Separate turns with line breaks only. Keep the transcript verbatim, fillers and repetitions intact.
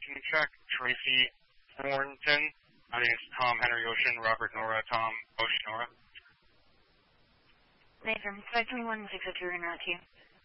can you check Tracy Thornton? I think it's Tom, Henry Ocean, Robert Nora, Tom, Ocean Nora.
Nathan, five twenty-one, six oh two, en route to you.